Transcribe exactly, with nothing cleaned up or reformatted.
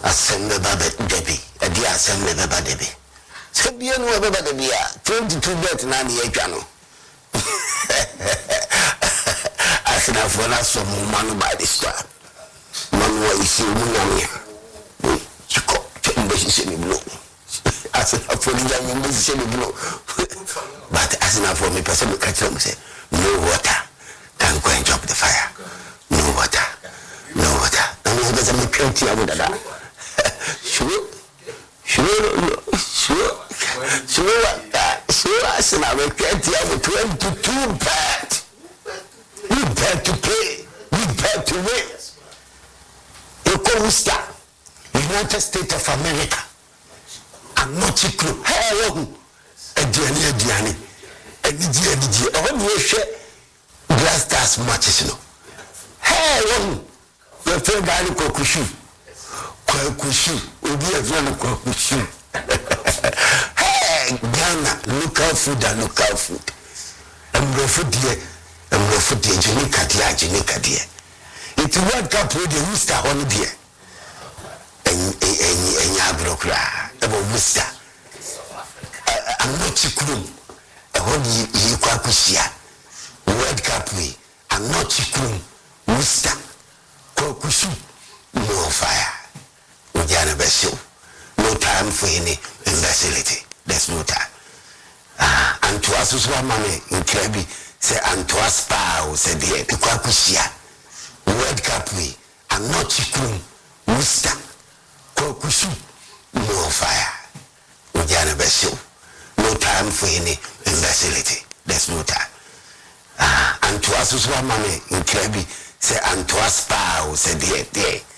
assemble baba debi adi assemble baba debi se bia no baba debi a twenty-two bet na na yatwa no asina for na so mu manu by this time manu wa isi mu na me chiko tembe sisi ni blo asina for ni jamu mu sisi ni blo but asina for me person me catch them say no water can go and drop the fire no water no water and we have some plenty of that sure sure sure sure sure asina we plenty of twenty-two bet we bet to pay we bet to win Ecosta United States of America and not chicken hello ediani ediani ediji ediji o bi ehwe Glass Stars matches no hello the third guy kokushu kokushu obi ehwe no kokushu hey Ghana local food and local food and food there and food there Jamaica there Jamaica there it World Cup with the Rooster on there and and and abrokra about Rooster I'm not chicken e honi yi kwa kusia World Cup we I'm not chicken Rooster kokushu no fire ujana besho no time for any imbecility there's no time ah and to us so mama in Krabi say and to us pa o say dey kwa kusia World Cup we I'm not chicken Rooster kokushu no fire ujana besho no time for any imbecility there's no time ah and to us so mama in Krabi say and to us pa o say dey dey